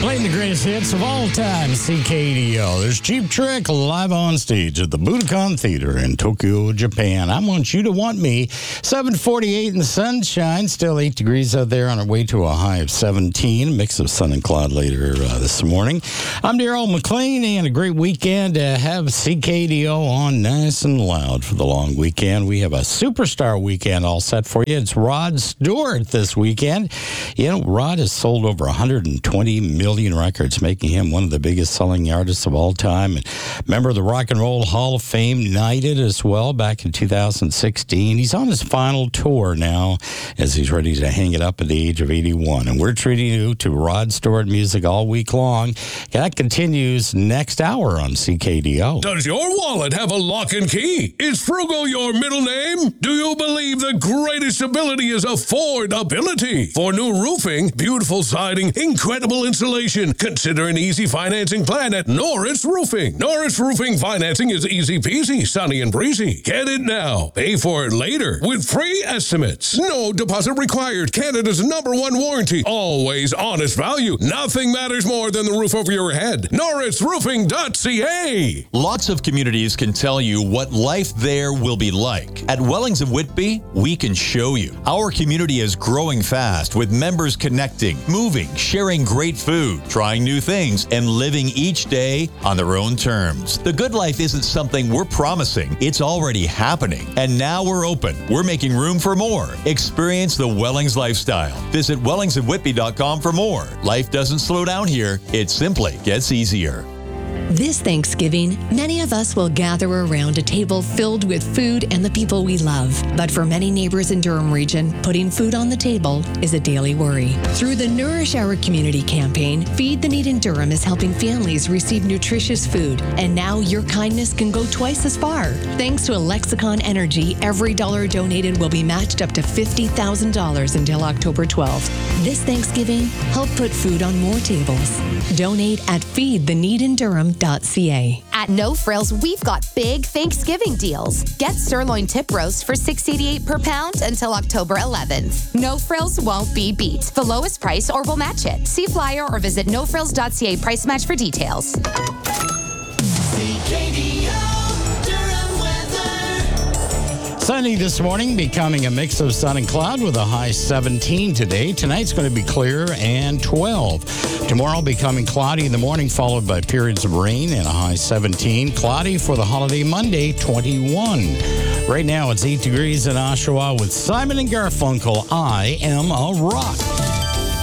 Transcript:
Playing the greatest hits of all time, CKDO. There's Cheap Trick live on stage at the Budokan Theater in Tokyo, Japan. I Want You to Want Me. 7:48 in the sunshine. Still 8 degrees out there on our way to a high of 17. A mix of sun and cloud later this morning. I'm Daryl McLean, and a great weekend to have CKDO on nice and loud for the long weekend. We have a superstar weekend all set for you. It's Rod Stewart this weekend. You know, Rod has sold over 120 million records, making him one of the biggest selling artists of all time. And member of the Rock and Roll Hall of Fame, knighted as well back in 2016. He's on his final tour now as he's ready to hang it up at the age of 81. And we're treating you to Rod Stewart music all week long. That continues next hour on CKDO. Does your wallet have a lock and key? Is Frugal your middle name? Do you believe the greatest ability is affordability? For new roofing, beautiful siding, incredible insulation, consider an easy financing plan at Norris Roofing. Norris Roofing financing is easy peasy, sunny and breezy. Get it now. Pay for it later with free estimates. No deposit required. Canada's #1 warranty. Always honest value. Nothing matters more than the roof over your head. NorrisRoofing.ca. Lots of communities can tell you what life there will be like. At Wellings of Whitby, we can show you. Our community is growing fast with members connecting, moving, sharing great food, trying new things, and living each day on their own terms. The good life isn't something we're promising. It's already happening. And now we're open. We're making room for more. Experience the Wellings lifestyle. Visit wellingsofwhitby.com for more. Life doesn't slow down here. It simply gets easier. This Thanksgiving, many of us will gather around a table filled with food and the people we love. But for many neighbors in Durham region, putting food on the table is a daily worry. Through the Nourish Our Community campaign, Feed the Need in Durham is helping families receive nutritious food. And now your kindness can go twice as far. Thanks to Lexicon Energy, every dollar donated will be matched up to $50,000 until October 12th. This Thanksgiving, help put food on more tables. Donate at feedtheneedindurham.ca. At No Frills, we've got big Thanksgiving deals. Get sirloin tip roast for $6.88 per pound until October 11th. No Frills won't be beat. The lowest price or we'll match it. See flyer or visit nofrills.ca price match for details. Sunny this morning, becoming a mix of sun and cloud with a high 17 today. Tonight's going to be clear and 12. Tomorrow becoming cloudy in the morning, followed by periods of rain and a high 17. Cloudy for the holiday Monday, 21. Right now it's 8 degrees in Oshawa with Simon and Garfunkel. I Am a Rock.